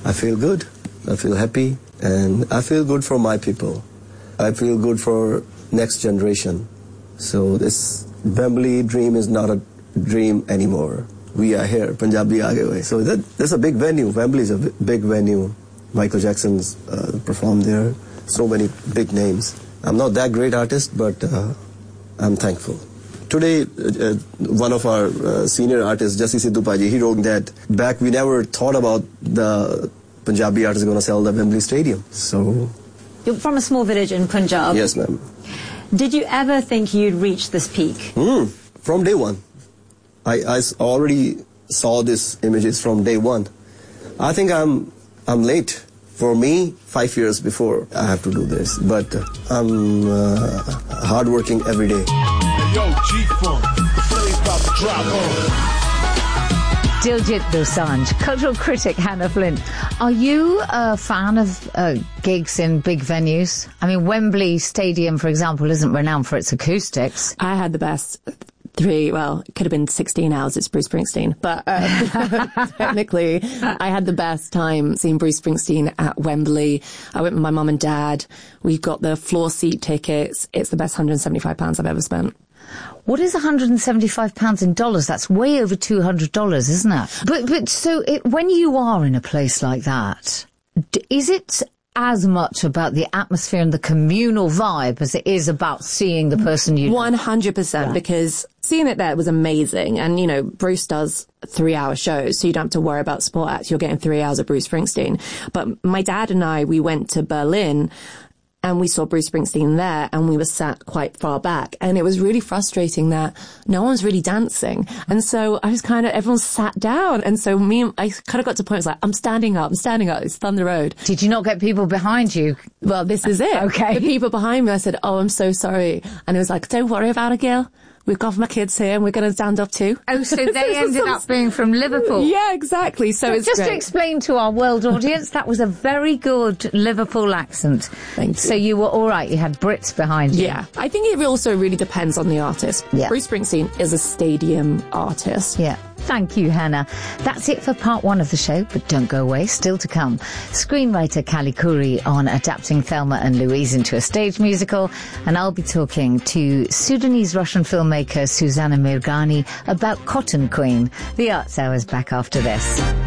I feel good, I feel happy, and I feel good for my people. I feel good for next generation. So this Wembley dream is not a dream anymore. We are here, Punjabi aage hue. So that's a big venue. Wembley is a big venue. Michael Jackson's performed there. So many big names. I'm not that great artist, but I'm thankful. Today, one of our senior artists, Jassi Sidhu Paji, he wrote that back we never thought about the Punjabi artists going to sell the Wembley Stadium. So you're from a small village in Punjab. Yes, ma'am. Did you ever think you'd reach this peak? From day one. I already saw these images from day one. I think I'm late. For me, 5 years before I have to do this. But I'm hardworking every day. Yo, G-Funk, the flame's about to drop on. Diljit Dosanjh, cultural critic Hannah Flint. Are you a fan of gigs in big venues? I mean, Wembley Stadium, for example, isn't renowned for its acoustics. I had the best it could have been 16 hours, it's Bruce Springsteen, but technically I had the best time seeing Bruce Springsteen at Wembley. I went with my mum and dad. We got the floor seat tickets. It's the best £175 I've ever spent. What is £175 in dollars? That's way over $200, isn't it? But so when you are in a place like that, is it as much about the atmosphere and the communal vibe as it is about seeing the person you 100%, because seeing it there was amazing. And, you know, Bruce does 3-hour shows, so you don't have to worry about sport acts. You're getting 3 hours of Bruce Springsteen. But my dad and I, we went to Berlin and we saw Bruce Springsteen there, and we were sat quite far back. And it was really frustrating that no one's really dancing. And so I was everyone sat down. And so I kind of got to the point, I was like, I'm standing up. It's Thunder Road. Did you not get people behind you? Well, this is it. Okay. The people behind me, I said, oh, I'm so sorry. And it was like, don't worry about it, girl. We've got my kids here and we're going to stand up too. Oh, so they ended up being from Liverpool? Yeah, exactly. So it's just great. To explain to our world audience, that was a very good Liverpool accent. Thank you. So you were all right. You had Brits behind you. Yeah. I think it also really depends on the artist. Yeah. Bruce Springsteen is a stadium artist. Yeah. Thank you, Hannah. That's it for part one of the show, but don't go away. Still to come. Screenwriter Kali Khoury on adapting Thelma and Louise into a stage musical. And I'll be talking to Sudanese-Russian filmmaker Susanna Mirghani about Cotton Queen. The Arts Hour is back after this.